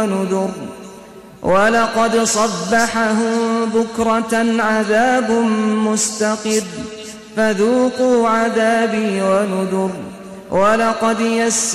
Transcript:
ونذر ولقد صبحهم بكرة عذاب مستقر فذوقوا عذابي ونذر ولقد يسرنا